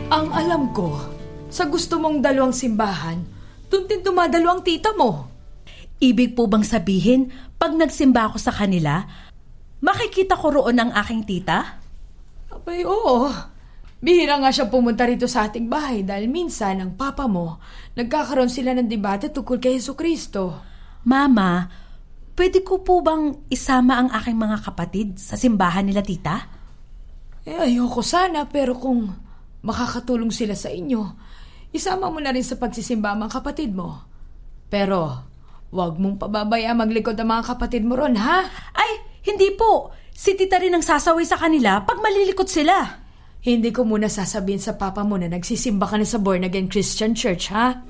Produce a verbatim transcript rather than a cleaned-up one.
Ang alam ko, sa gusto mong dalawang simbahan, dun din dumadalo ang tita mo. Ibig po bang sabihin, pag nagsimba ako sa kanila, makikita ko roon ang aking tita? Abay, oo. Bihira nga siya pumunta rito sa ating bahay dahil minsan ang papa mo, nagkakaroon sila ng debate tungkol kay Jesucristo. Mama, pwede ko po bang isama ang aking mga kapatid sa simbahan nila, tita? Eh, ayoko sana, pero kung makakatulong sila sa inyo, isama mo na rin sa pagsisimba ang mga kapatid mo. Pero, wag mong pababaya maglikod ang mga kapatid mo ron, ha? Ay, hindi po. Si tita rin ang sasaway sa kanila pag malilikot sila. Hindi ko muna sasabihin sa papa mo na nagsisimba ka na sa born-again Christian church, ha?